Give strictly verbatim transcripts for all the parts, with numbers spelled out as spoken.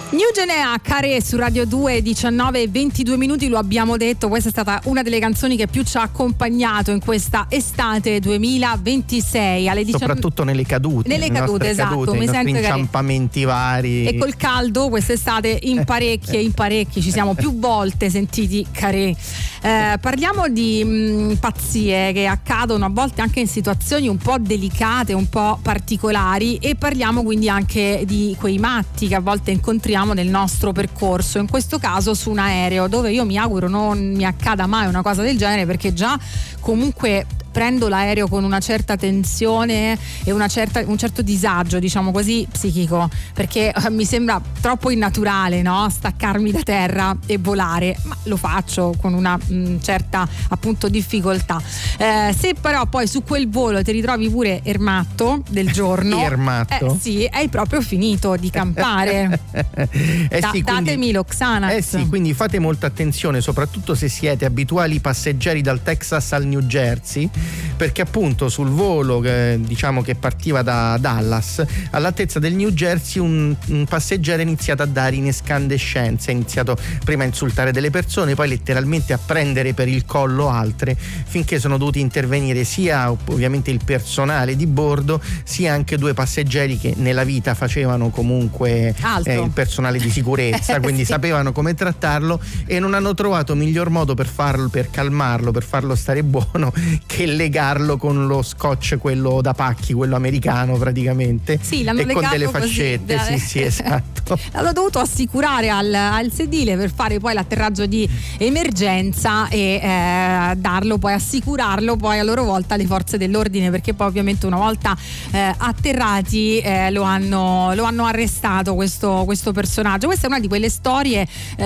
New Genea, Carré su Radio due, diciannove e ventidue minuti, lo abbiamo detto, questa è stata una delle canzoni che più ci ha accompagnato in questa estate duemilaventisei. Alle diciannove soprattutto nelle cadute. Nelle cadute, esatto, cadute, mi i sento inciampamenti vari. E col caldo quest'estate in parecchie, in parecchi ci siamo più volte sentiti Carré. Eh, parliamo di mh, pazzie che accadono a volte anche in situazioni un po' delicate, un po' particolari, e parliamo quindi anche di quei matti che a volte incontriamo nel nostro percorso, in questo caso su un aereo, dove io mi auguro non mi accada mai una cosa del genere, perché già comunque prendo l'aereo con una certa tensione e una certa, un certo disagio, diciamo così, psichico, perché eh, mi sembra troppo innaturale, no? Staccarmi da terra e volare, ma lo faccio con una mh, certa appunto difficoltà. Eh, se però poi su quel volo ti ritrovi pure ermatto del giorno, ermatto? Eh, sì, hai proprio finito di campare. eh da, sì, quindi, datemi lo Xanax. Eh sì, quindi fate molta attenzione, soprattutto se siete abituali passeggeri dal Texas al New Jersey, perché appunto sul volo eh, diciamo che partiva da Dallas, all'altezza del New Jersey un, un passeggero ha iniziato a dare in escandescenza, ha iniziato prima a insultare delle persone, poi letteralmente a prendere per il collo altre, finché sono dovuti intervenire sia ovviamente il personale di bordo, sia anche due passeggeri che nella vita facevano comunque eh, il personale di sicurezza, quindi sì, sapevano come trattarlo, e non hanno trovato miglior modo per farlo, per calmarlo, per farlo stare buono, che legarlo con lo scotch, quello da pacchi, quello americano praticamente, sì, l'hanno e con delle così, fascette, sì sì esatto. L'hanno dovuto assicurare al, al sedile per fare poi l'atterraggio di emergenza e eh, darlo poi, assicurarlo poi a loro volta alle forze dell'ordine, perché poi ovviamente una volta eh, atterrati eh, lo hanno lo hanno arrestato questo, questo personaggio. Questa è una di quelle storie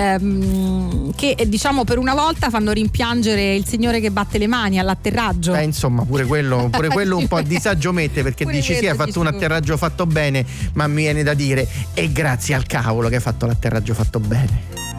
ehm, che diciamo per una volta fanno rimpiangere il signore che batte le mani all'atterraggio. Beh, insomma pure quello, pure quello un po' a disagio mette, perché pure dici sì, hai fatto un atterraggio fatto bene, ma mi viene da dire è grazie al cavolo che hai fatto l'atterraggio fatto bene.